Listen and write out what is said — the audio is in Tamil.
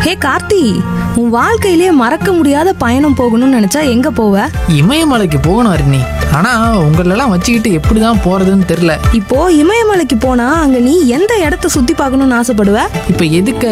ஹே கார்த்தி, உன் வாழ்க்கையிலே மறக்க முடியாத பயணம் போகணும்னு நினைச்சா எங்க போவ? இமயமலைக்கு போகணும் அருணி. ஆனா உங்களெல்லாம் வச்சுக்கிட்டு எப்படிதான் போறதுன்னு தெரியல. இப்போ இமயமலைக்கு போனா அங்க நீ எந்த இடத்த சுத்தி பார்க்கணும்னு ஆசைப்படுவ? இப்ப எதுக்கு